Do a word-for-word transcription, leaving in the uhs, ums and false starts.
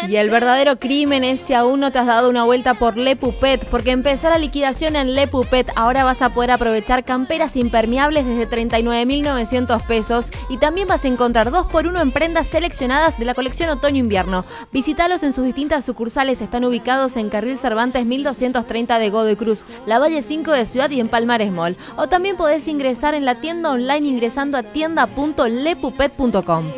Y el verdadero crimen es si aún no te has dado una vuelta por Le Puppet, porque empezó la liquidación en Le Puppet. Ahora vas a poder aprovechar camperas impermeables desde treinta y nueve mil novecientos pesos y también vas a encontrar dos por uno en prendas seleccionadas de la colección otoño-invierno. Visítalos en sus distintas sucursales, están ubicados en Carril Cervantes mil doscientos treinta de Godoy Cruz, La Valle cinco de Ciudad y en Palmares Mall. O también podés ingresar en la tienda online ingresando a tienda punto le puppet punto com.